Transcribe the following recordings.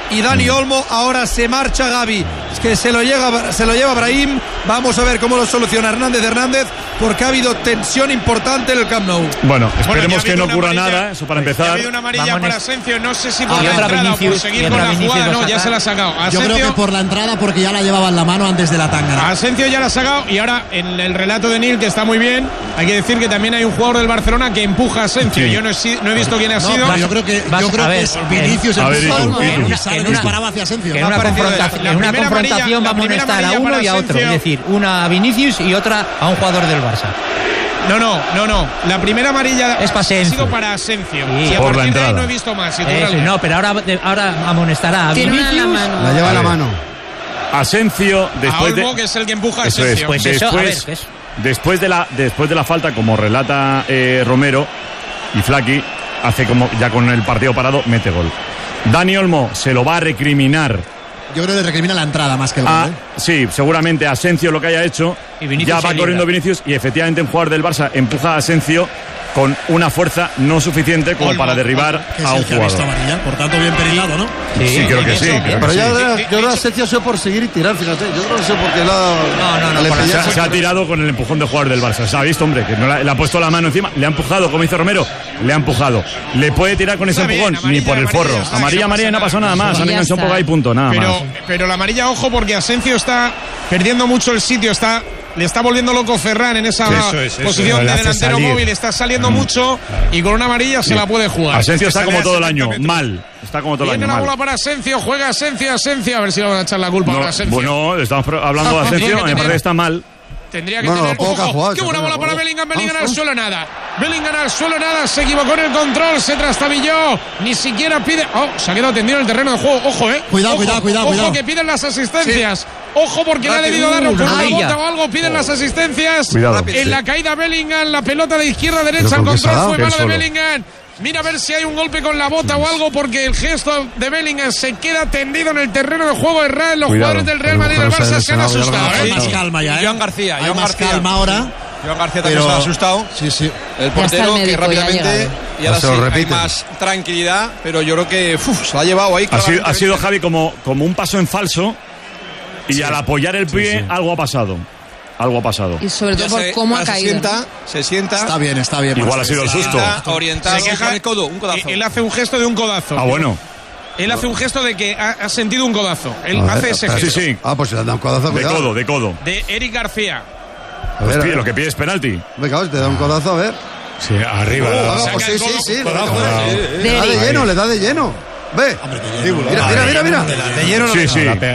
y Dani Olmo. Ahora se marcha Gavi, es que se lo lleva Brahim. Vamos a ver cómo lo soluciona Hernández, porque ha habido tensión importante en el Camp Nou. Bueno, esperemos que no ocurra nada, eso para empezar. Ha habido una amarilla para Asensio, no sé si por la entrada o por seguir con la jugada. No, ya se la ha sacado. Yo creo que por la entrada, porque ya la llevaba en la mano antes de la tanga. Asensio ya la ha sacado, y ahora en el relato de Neil, que está muy bien, hay que decir que también hay un jugador del Barcelona que empuja a Asensio. Sí. Yo no he visto quién ha sido. Yo creo que es Vinicius el disparaba hacia Asensio. En una confrontación va a amonestar a uno y a otro, es decir, una a Vinicius y otra a un jugador del Barça. No. La primera amarilla es ha sido para Asensio. Sí, por la entrada no he visto más. No, pero ahora amonestará a Vinicius. La lleva en la mano. Asensio después Olmo, que es el que empuja a Asensio. Pues después de la falta, como relata Romero y Flaqui, hace como ya con el partido parado, mete gol. Dani Olmo se lo va a recriminar. Yo creo que le recrimina la entrada más que el gol. Sí, seguramente Asensio lo que haya hecho. Ya va corriendo Vinicius y efectivamente un jugador del Barça empuja a Asensio con una fuerza no suficiente como para derribar a un jugador. Amarilla, por tanto, bien perilado, ¿no? Sí, creo que sí. Pero yo creo que Asensio ha sido por seguir y tirar, fíjate. Yo creo que sé por qué No. Se ha tirado con el empujón de jugador del Barça. Se ha visto, hombre, que no le ha puesto la mano encima. Le ha empujado, como dice Romero. Le ha empujado. ¿Le puede tirar con ese empujón? Ni por el forro. Amarilla, no pasó nada más. Han enganchado un poco ahí, punto, nada más. Pero la amarilla, ojo, porque Asensio está perdiendo mucho el sitio. Le está volviendo loco Ferran en esa posición de delantero móvil. Está saliendo mucho y con una amarilla se la puede jugar. Asensio está como todo el año, mal. Está como todo el año. Viene la bola para Asensio, juega Asensio. A ver si le van a echar la culpa a Asensio. Bueno, estamos hablando de Asensio, me parece que está mal. Tendría que tener. Ojo, qué buena bola para Bellingham. Bellingham al suelo, nada. Se equivocó en el control, se trastabilló. Ni siquiera pide. Se ha quedado tendido en el terreno de juego. Ojo, Cuidado. Ojo, que piden las asistencias. Ojo, porque le ha debido dar con una bota o algo. Piden las asistencias. Cuidado. En la caída Bellingham, la pelota de izquierda a derecha. El control fue malo de Bellingham. Mira a ver si hay un golpe con la bota o algo, porque el gesto de Bellingham se queda tendido en el terreno de juego de Real. Los jugadores del Real Madrid y del Barça se han asustado. Hay más calma ya, Joan García. Hay más calma ahora. Joan García también se ha asustado. Sí. El portero que rápidamente, y ahora sí hay más tranquilidad, pero yo creo que se la ha llevado ahí. Ha sido Javi como un paso en falso, y al apoyar el pie algo ha pasado. Y sobre todo por cómo ha caído. Se sienta. Está bien. Igual ha sido el susto. Orientado. Se queja, el codo, un codazo. Él hace un gesto de un codazo. Bueno. Él hace un gesto de que ha sentido un codazo. Él hace ese gesto. Sí. Pues se le da un codazo. De codo. De Eric García. Lo que pide es penalti. Venga, te da un codazo, a ver. Sí, arriba. Sí. Le da de lleno. Ve. Mira. De lleno no. Sí.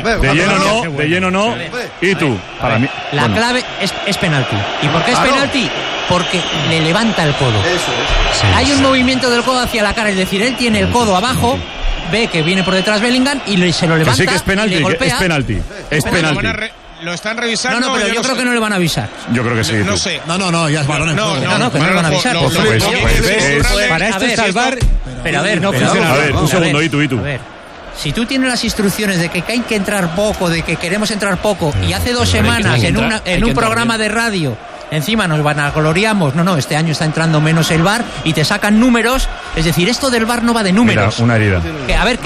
De lleno no. ¿Y tú? Para mí. La clave es penalti. ¿Y por qué es penalti? Porque le levanta el codo. Eso es. Hay un movimiento del codo hacia la cara, es decir, él tiene el codo abajo, ve que viene por detrás Bellingham y se lo levanta. Que sí que es penalti, es penalti. Lo están revisando. No, pero yo creo que no le van a avisar. Yo creo que sí. No sé. No, ya es balón en juego. No, que no le van a avisar. Para esto es salvar. Pero a ver, no funciona. A ver, un segundo, y tú. A ver. Si tú tienes las instrucciones de que hay que entrar poco, de que queremos entrar poco, y hace 2 semanas en un programa de radio encima nos vanagloriamos, este año está entrando menos el VAR y te sacan números, es decir, esto del VAR no va de números. Mira, una herida. Que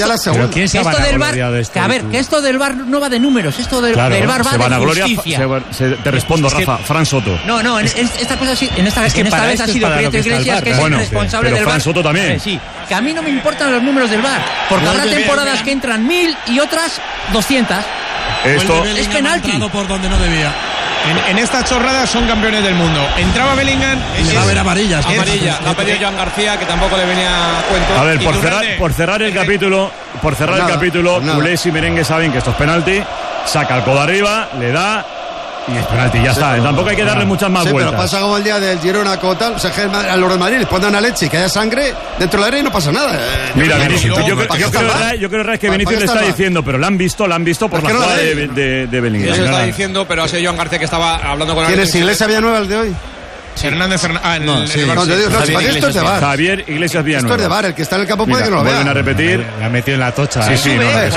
esto del VAR no va de números, esto del VAR va de justicia. Te respondo, Rafa, Fran Soto. No, esta vez ha sido Prieto Iglesias, que es el responsable del VAR. Fran Soto también. Sí, que a mí no me importan los números del VAR, porque habrá temporadas que entran 1000 y otras 200. Esto es penalti. Por donde no debía. En esta chorrada son campeones del mundo. Entraba Bellingham. Va a haber amarilla. La ha pedido Joan García, que tampoco le venía a cuento. A ver, por cerrar el capítulo, culés y merengue saben que esto es penalti. Saca el codo arriba, le da. Y es penalti, ya está. Tampoco hay que darle muchas más vueltas. Pero pasa como el día del Girona Cotal. O sea, que a los de Madrid les ponen una leche y que haya sangre dentro del área y no pasa nada. Mira, yo creo que Vinicius le está diciendo, pero lo han visto por la jugada de Bellingham. Eso está diciendo, pero ha sido Joan García que estaba hablando con él. ¿Quién es Iglesias Villanueva el de hoy? Hernández esto es de VAR. Javier Iglesias Villanueva. Esto es de VAR, el que está en el campo puede que no lo vea. Vuelven a repetir. La ha metido en la tocha. Sí.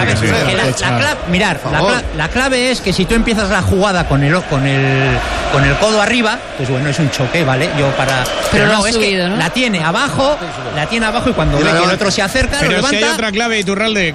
La clave es que si tú empiezas la jugada con el codo arriba, pues bueno, es un choque, ¿vale? Pero no, es que la tiene abajo y cuando ve que el otro se acerca, lo levanta. Pero si hay otra clave, Iturralde.